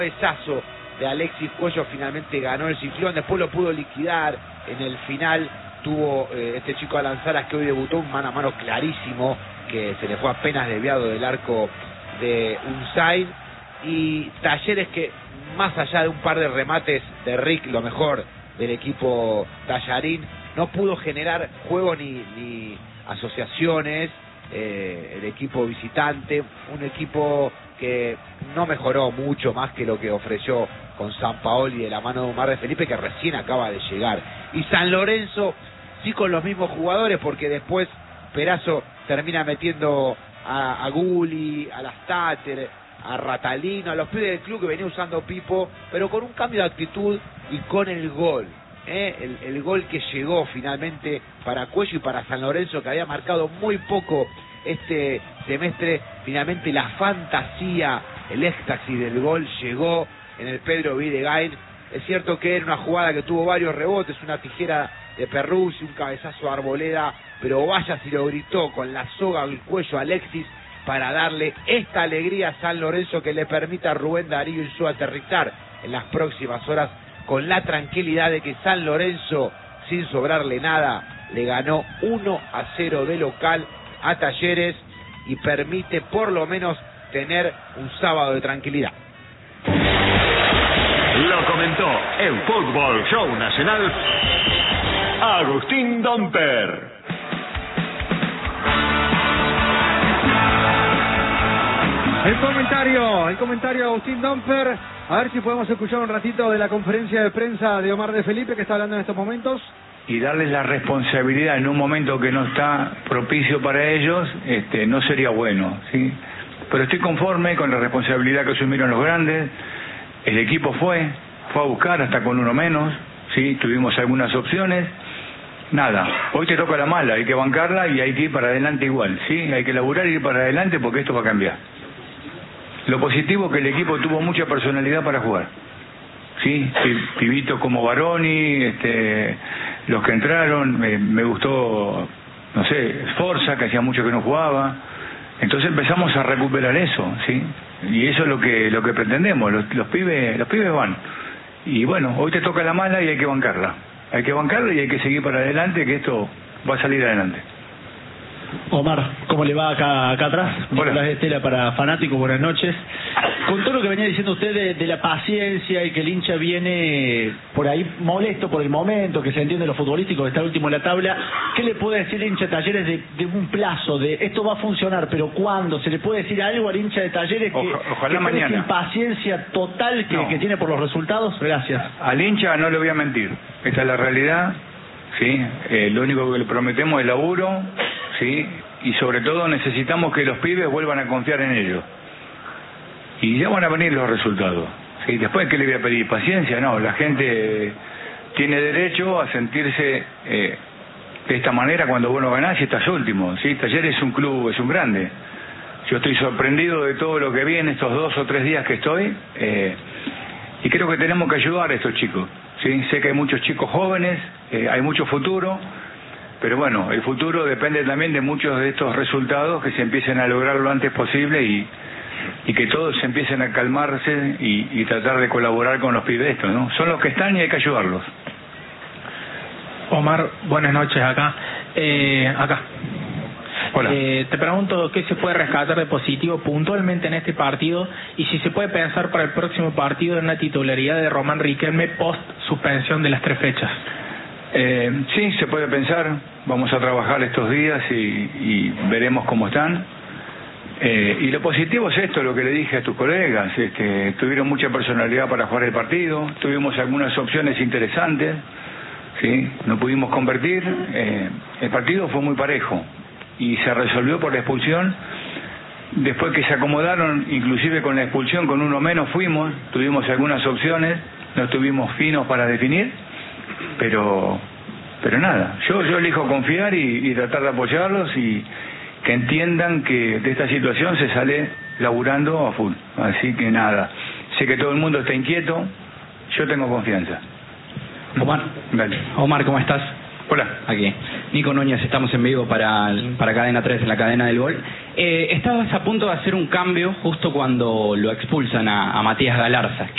cabezazo de Alexis Cuello finalmente ganó el ciclón, después lo pudo liquidar en el final, tuvo este chico Alanzaras que hoy debutó un mano a mano clarísimo, que se le fue apenas desviado del arco de Unzain, y Talleres que más allá de un par de remates de Rick, lo mejor del equipo tallarín, no pudo generar juego ni asociaciones. El equipo visitante, un equipo que no mejoró mucho más que lo que ofreció con Sampaoli de la mano de Omar de Felipe, que recién acaba de llegar, y San Lorenzo sí con los mismos jugadores, porque después Perazo termina metiendo a Gulli, a Lastater, a Ratalino, a los pibes del club que venía usando Pipo, pero con un cambio de actitud y con el gol. El gol que llegó finalmente para Cuello y para San Lorenzo, que había marcado muy poco este semestre. Finalmente la fantasía, el éxtasis del gol llegó en el Pedro Videgain. Es cierto que era una jugada que tuvo varios rebotes, una tijera de Perruzzi, un cabezazo de Arboleda, pero vaya si lo gritó con la soga al cuello a Alexis para darle esta alegría a San Lorenzo que le permita a Rubén Darío y su aterrizar en las próximas horas con la tranquilidad de que San Lorenzo, sin sobrarle nada, le ganó 1-0 de local a Talleres y permite por lo menos tener un sábado de tranquilidad. Lo comentó en Fútbol Show Nacional Agustín Domper. El comentario de Agustín Domper. A ver si podemos escuchar un ratito de la conferencia de prensa de Omar de Felipe, que está hablando en estos momentos. Y darles la responsabilidad en un momento que no está propicio para ellos, no sería bueno, ¿sí? Pero estoy conforme con la responsabilidad que asumieron los grandes. El equipo fue a buscar hasta con uno menos, ¿sí? Tuvimos algunas opciones. Nada, hoy te toca la mala, hay que bancarla y hay que ir para adelante igual, ¿sí? Hay que laburar y ir para adelante porque esto va a cambiar. Lo positivo es que el equipo tuvo mucha personalidad para jugar, ¿sí? Pibitos como Baroni, los que entraron, me gustó, no sé, Sforza, que hacía mucho que no jugaba. Entonces empezamos a recuperar eso, ¿sí? Y eso es lo que pretendemos, los pibes van. Y bueno, hoy te toca la mala y hay que bancarla. Hay que bancarla y hay que seguir para adelante, que esto va a salir adelante. Omar, ¿cómo le va acá atrás? Hola. Nicolás Estela para Fanático, buenas noches. Con todo lo que venía diciendo usted de la paciencia y que el hincha viene por ahí molesto por el momento, que se entiende lo futbolístico, que está último en la tabla, ¿qué le puede decir el hincha de Talleres de un plazo, de esto va a funcionar, pero cuándo? ¿Se le puede decir algo al hincha de Talleres ojalá mañana? Esa impaciencia total que tiene por los resultados? Gracias. Al hincha no le voy a mentir, esta es la realidad, ¿sí? Lo único que le prometemos es laburo, ¿sí? Y sobre todo necesitamos que los pibes vuelvan a confiar en ellos. Y ya van a venir los resultados, ¿sí? Después, ¿qué le voy a pedir? ¿Paciencia? No, la gente tiene derecho a sentirse de esta manera cuando vos no ganás y estás último, ¿sí? Talleres es un club, es un grande. Yo estoy sorprendido de todo lo que vi en estos 2 o 3 días que estoy, y creo que tenemos que ayudar a estos chicos, ¿sí? Sé que hay muchos chicos jóvenes, hay mucho futuro, pero bueno, el futuro depende también de muchos de estos resultados que se empiecen a lograr lo antes posible y que todos se empiecen a calmarse y tratar de colaborar con los pibes estos, ¿no? Son los que están y hay que ayudarlos. Omar, buenas noches acá. Hola. Te pregunto qué se puede rescatar de positivo puntualmente en este partido y si se puede pensar para el próximo partido en una titularidad de Román Riquelme post suspensión de las 3 fechas. Sí, se puede pensar. Vamos a trabajar estos días y veremos cómo están. Y lo positivo es esto, lo que le dije a tus colegas, tuvieron mucha personalidad para jugar el partido, tuvimos algunas opciones interesantes, ¿sí? No pudimos convertir, el partido fue muy parejo y se resolvió por la expulsión. Después que se acomodaron, inclusive con la expulsión, con uno menos fuimos, tuvimos algunas opciones, no estuvimos finos para definir, pero nada, yo elijo confiar y tratar de apoyarlos y que entiendan que de esta situación se sale laburando a full. Así que nada, sé que todo el mundo está inquieto, yo tengo confianza. Omar, dale. Omar, ¿cómo estás? Hola. Aquí. Nico Núñez, estamos en vivo para Cadena 3, en la cadena del gol. Estabas a punto de hacer un cambio justo cuando lo expulsan a Matías Galarza.